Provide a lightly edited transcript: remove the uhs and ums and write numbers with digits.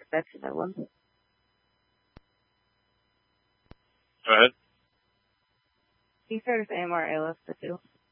That's that one. Go ahead. He started AMR ALS too.